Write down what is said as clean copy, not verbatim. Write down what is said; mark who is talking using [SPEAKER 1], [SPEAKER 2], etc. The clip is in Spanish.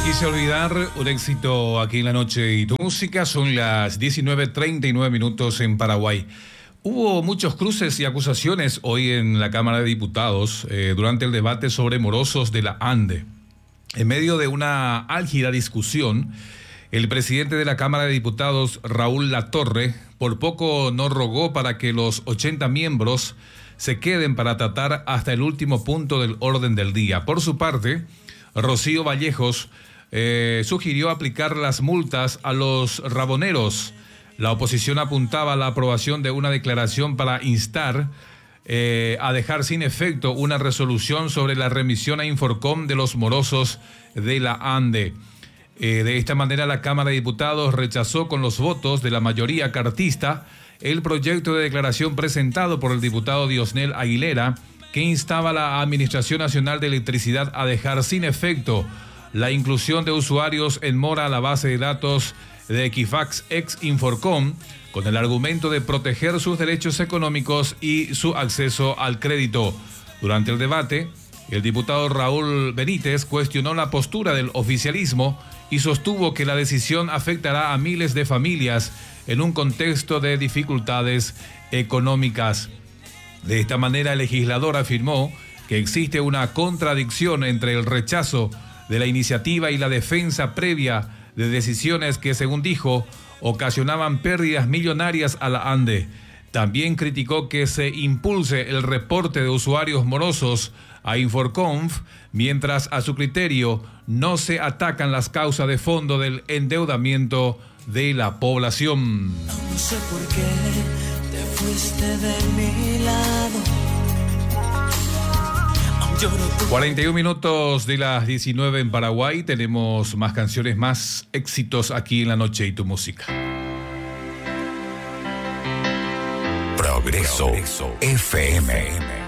[SPEAKER 1] Quise olvidar un éxito aquí en la noche y tu música. Son las 19:39 minutos en Paraguay. Hubo muchos cruces y acusaciones hoy en la Cámara de Diputados durante el debate sobre morosos de la ANDE. En medio de una álgida discusión, el presidente de la Cámara de Diputados, Raúl Latorre, por poco no rogó para que los 80 miembros se queden para tratar hasta el último punto del orden del día. Por su parte, Rocío Vallejos sugirió aplicar las multas a los raboneros. La oposición apuntaba a la aprobación de una declaración para instar a dejar sin efecto una resolución sobre la remisión a Infocomm de los morosos de la ANDE. De esta manera, la Cámara de Diputados rechazó con los votos de la mayoría cartista el proyecto de declaración presentado por el diputado Diosnel Aguilera, que instaba a la Administración Nacional de Electricidad a dejar sin efecto la inclusión de usuarios en mora a la base de datos de Equifax ex Infocomm, con el argumento de proteger sus derechos económicos y su acceso al crédito. Durante el debate, el diputado Raúl Benítez cuestionó la postura del oficialismo y sostuvo que la decisión afectará a miles de familias en un contexto de dificultades económicas. De esta manera, el legislador afirmó que existe una contradicción entre el rechazo de la iniciativa y la defensa previa de decisiones que, según dijo, ocasionaban pérdidas millonarias a la ANDE. También criticó que se impulse el reporte de usuarios morosos a Infocomm, mientras a su criterio no se atacan las causas de fondo del endeudamiento de la población.
[SPEAKER 2] No sé por qué te fuiste de mi lado.
[SPEAKER 1] 41 minutos de las 19 en Paraguay. Tenemos más canciones, más éxitos aquí en la noche y tu música.
[SPEAKER 3] Progreso FM.